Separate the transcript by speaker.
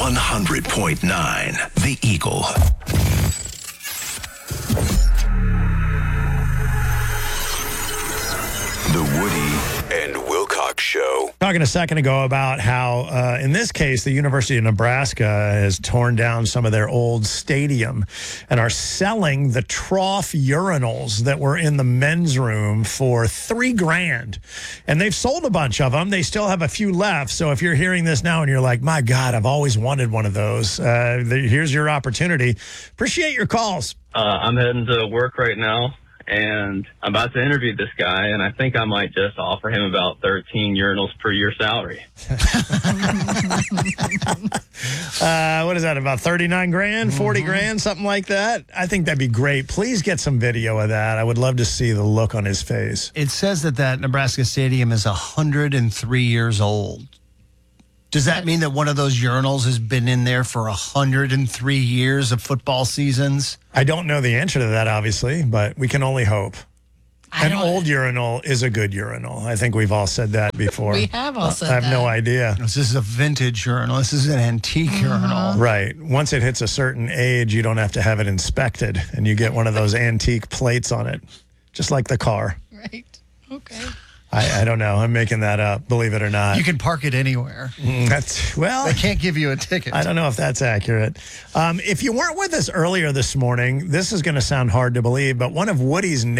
Speaker 1: 100.9 The Eagle. The Woody and Wilcox Show.
Speaker 2: Talking a second ago about how, in this case, the University of Nebraska has torn down some of their old stadium and are selling the trough urinals that were in the men's room for $3,000. And they've sold a bunch of them. They still have a few left. So if you're hearing this now and you're like, my God, I've always wanted one of those, here's your opportunity. Appreciate your calls.
Speaker 3: I'm heading to work right now. And I'm about to interview this guy, and I think I might just offer him about 13 urinals per year salary.
Speaker 2: What is that, about 39 grand, 40 grand, something like that? I think that'd be great. Please get some video of that. I would love to see the look on his face.
Speaker 4: It says that Nebraska Stadium is 103 years old. Does that mean that one of those urinals has been in there for 103 years of football seasons?
Speaker 2: I don't know the answer to that, obviously, but we can only hope. An old urinal is a good urinal. I think we've all said that before.
Speaker 5: We have all said
Speaker 2: I have
Speaker 5: that.
Speaker 2: no idea.
Speaker 4: This is a vintage urinal. This is an antique urinal.
Speaker 2: Right. Once it hits a certain age, you don't have to have it inspected, and you get one of those antique plates on it, just like the car.
Speaker 5: Right. Okay.
Speaker 2: I don't know. I'm making that up, believe it or not.
Speaker 4: You can park it anywhere. They can't give you a ticket.
Speaker 2: I don't know if that's accurate. If you weren't with us earlier this morning, this is going to sound hard to believe, but one of Woody's